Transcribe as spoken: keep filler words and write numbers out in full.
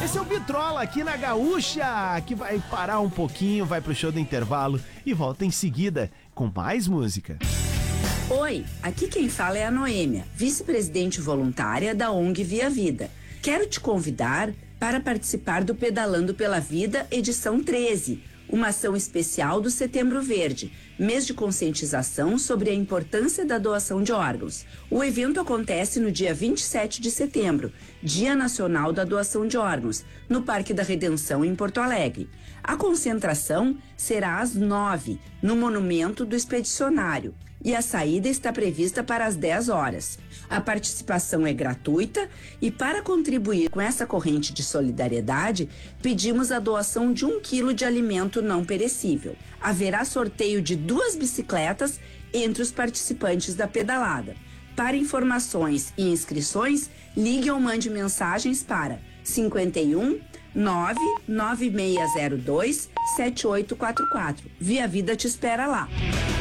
Esse é o Vitrola aqui na Gaúcha, que vai parar um pouquinho, vai pro show do intervalo e volta em seguida com mais música. Oi, aqui quem fala é a Noêmia, vice-presidente voluntária da O N G Via Vida. Quero te convidar para participar do Pedalando pela Vida, edição treze, uma ação especial do Setembro Verde, mês de conscientização sobre a importância da doação de órgãos. O evento acontece no dia vinte e sete de setembro, Dia Nacional da Doação de Órgãos, no Parque da Redenção, em Porto Alegre. A concentração será às nove, no Monumento do Expedicionário, e a saída está prevista para as dez horas. A participação é gratuita e, para contribuir com essa corrente de solidariedade, pedimos a doação de um quilo de alimento não perecível. Haverá sorteio de duas bicicletas entre os participantes da pedalada. Para informações e inscrições, ligue ou mande mensagens para cinquenta e um, nove nove seis zero dois, sete oito quatro quatro. Via Vida te espera lá.